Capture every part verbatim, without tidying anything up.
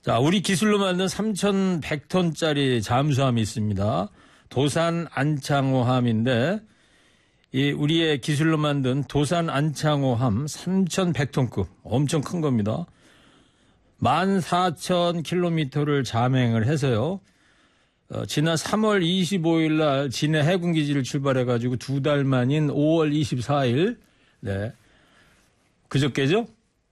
자, 우리 기술로 만든 삼천백 톤짜리 잠수함이 있습니다. 도산 안창호함인데 이 우리의 기술로 만든 도산 안창호함 삼천백 톤급 엄청 큰 겁니다. 만 사천 킬로미터를 잠행을 해서요. 어, 지난 삼월 이십오일 날 진해 해군기지를 출발해가지고 두 달 만인 오월 이십사일 네. 그저께죠?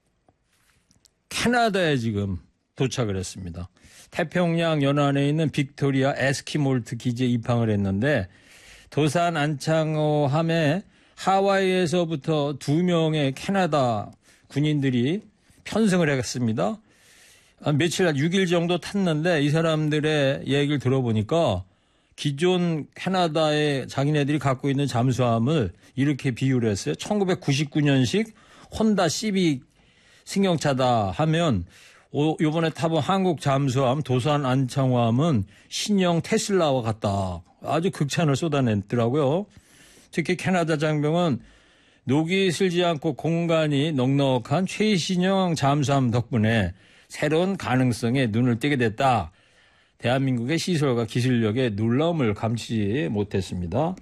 캐나다에 지금 도착을 했습니다. 태평양 연안에 있는 빅토리아 에스키몰트 기지에 입항을 했는데 도산 안창호 함에 하와이에서부터 두 명의 캐나다 군인들이 편승을 했습니다. 며칠, 육 일 정도 탔는데 이 사람들의 얘기를 들어보니까 기존 캐나다의 자기네들이 갖고 있는 잠수함을 이렇게 비유를 했어요. 천구백구십구 년식 혼다 씨비 승용차다 하면 요번에 타본 한국 잠수함 도산 안창호함은 신형 테슬라와 같다. 아주 극찬을 쏟아냈더라고요. 특히 캐나다 장병은 녹이 슬지 않고 공간이 넉넉한 최신형 잠수함 덕분에 새로운 가능성에 눈을 뜨게 됐다. 대한민국의 시설과 기술력에 놀라움을 감추지 못했습니다.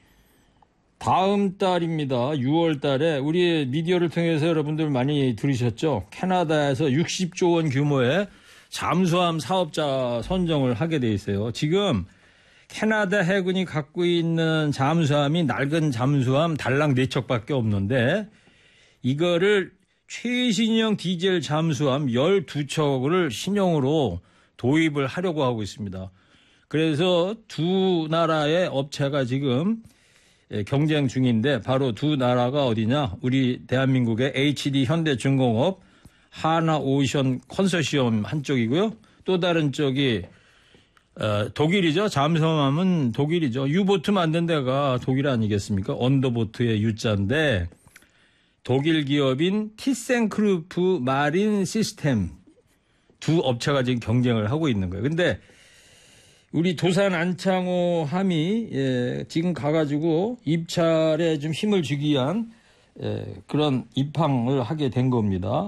다음 달입니다. 유월 달에 우리 미디어를 통해서 여러분들 많이 들으셨죠? 캐나다에서 육십조 원 규모의 잠수함 사업자 선정을 하게 돼 있어요. 지금 캐나다 해군이 갖고 있는 잠수함이 낡은 잠수함 달랑 네 척밖에 없는데 이거를 최신형 디젤 잠수함 열두 척을 신형으로 도입을 하려고 하고 있습니다. 그래서 두 나라의 업체가 지금 경쟁 중인데 바로 두 나라가 어디냐? 우리 대한민국의 에이치디 현대중공업 하나오션 컨소시엄 한쪽이고요. 또 다른 쪽이 어, 독일이죠. 잠수함은 독일이죠. 유보트 만든 데가 독일 아니겠습니까? 언더보트의 유자인데 독일 기업인 티센크루프 마린 시스템 두 업체가 지금 경쟁을 하고 있는 거예요. 근데 우리 도산 안창호 함이 예, 지금 가가지고 입찰에 좀 힘을 주기 위한 예, 그런 입항을 하게 된 겁니다.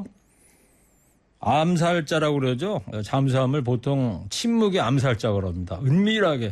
암살자라고 그러죠. 잠수함을 보통 침묵의 암살자라고 합니다. 은밀하게,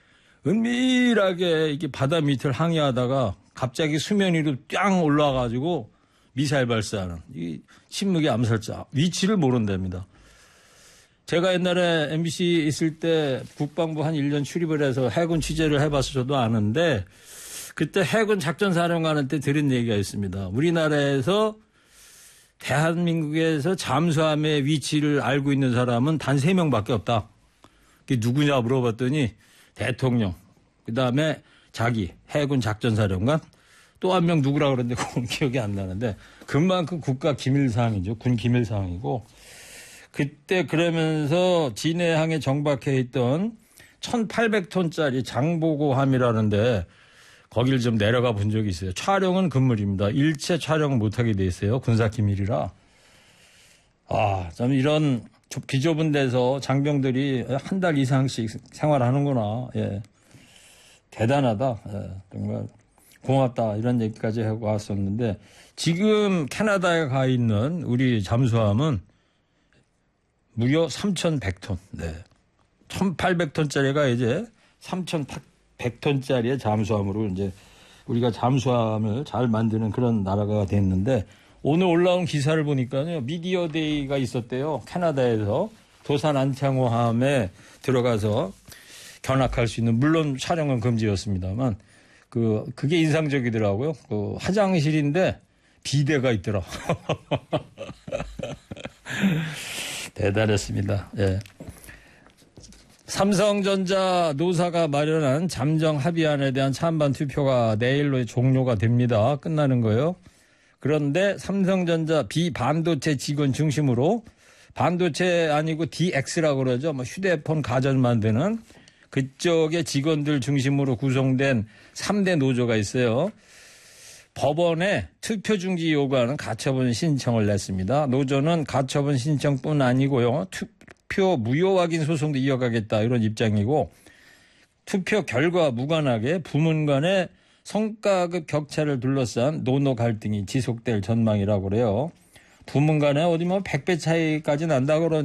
은밀하게 이렇게 바다 밑을 항해하다가 갑자기 수면 위로 쫙 올라가가지고 미사일 발사하는 이 침묵의 암살자. 위치를 모른답니다. 제가 옛날에 엠비씨 있을 때 국방부 한 일 년 출입을 해서 해군 취재를 해봐서 저도 아는데 그때 해군 작전사령관한테 들은 얘기가 있습니다. 우리나라에서 대한민국에서 잠수함의 위치를 알고 있는 사람은 단 세 명밖에 없다. 그게 누구냐 물어봤더니 대통령, 그다음에 자기 해군 작전사령관, 또 한 명 누구라 그러는데 그건 기억이 안 나는데 그만큼 국가 기밀사항이죠. 군 기밀사항이고 그때 그러면서 진해항에 정박해 있던 천팔백 톤짜리 장보고함이라는데 거길 좀 내려가 본 적이 있어요. 촬영은 금물입니다. 일체 촬영 못하게 돼 있어요. 군사기밀이라. 아, 참 이런 비좁은 데서 장병들이 한 달 이상씩 생활하는구나. 예. 대단하다. 예. 정말 고맙다. 이런 얘기까지 하고 왔었는데 지금 캐나다에 가 있는 우리 잠수함은 무려 삼천백 톤. 네. 천팔백 톤짜리가 이제 삼천백 톤짜리의 잠수함으로 이제 우리가 잠수함을 잘 만드는 그런 나라가 됐는데 오늘 올라온 기사를 보니까요. 미디어 데이가 있었대요. 캐나다에서 도산 안창호함에 들어가서 견학할 수 있는, 물론 촬영은 금지였습니다만 그 그게 인상적이더라고요. 그 화장실인데 비데가 있더라. 대단했습니다. 예. 삼성전자 노사가 마련한 잠정 합의안에 대한 찬반 투표가 내일로 종료가 됩니다. 끝나는 거예요. 그런데 삼성전자 비반도체 직원 중심으로 반도체 아니고 디엑스라고 그러죠. 뭐 휴대폰 가전 만드는 그쪽의 직원들 중심으로 구성된 삼 대 노조가 있어요. 법원에 투표 중지 요구하는 가처분 신청을 냈습니다. 노조는 가처분 신청뿐 아니고요. 투표 무효 확인 소송도 이어가겠다 이런 입장이고 투표 결과 무관하게 부문 간의 성과급 격차를 둘러싼 노노 갈등이 지속될 전망이라고 그래요. 부문 간에 어디 뭐 백 배 차이까지 난다고 그러는데